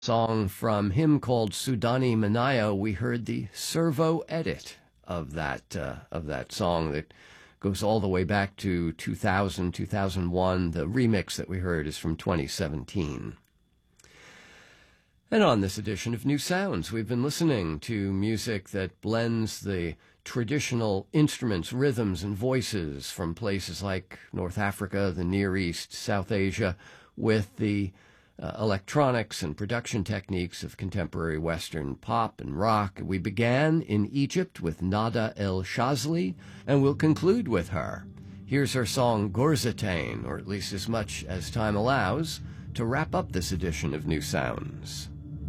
Song from him called Sudani Manayo. We heard the servo edit of that song that goes all the way back to 2000, 2001. The remix that we heard is from 2017. And on this edition of New Sounds, we've been listening to music that blends the traditional instruments, rhythms, and voices from places like North Africa, the Near East, South Asia, with the electronics and production techniques of contemporary Western pop and rock. We began in Egypt with Nada El Shazli, and we'll conclude with her. Here's her song Gorzatain, or at least as much as time allows, to wrap up this edition of New Sounds.